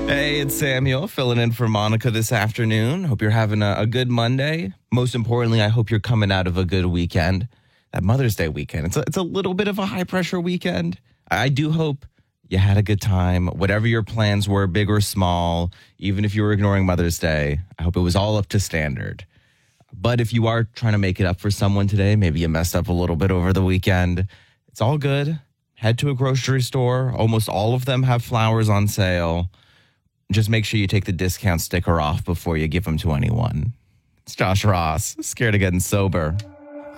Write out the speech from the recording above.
Hey, it's Samuel filling in for Monica this afternoon. Hope you're having a good Monday. Most importantly, I hope you're coming out of a good weekend. That Mother's Day weekend, it's a little bit of a high pressure weekend. I do hope you had a good time. Whatever your plans were, big or small, even if you were ignoring Mother's Day, I hope it was all up to standard. But if you are trying to make it up for someone today, maybe you messed up a little bit over the weekend, it's all good. Head to a grocery store. Almost all of them have flowers on sale. Just make sure you take the discount sticker off before you give them to anyone. It's Josh Ross, scared of getting sober.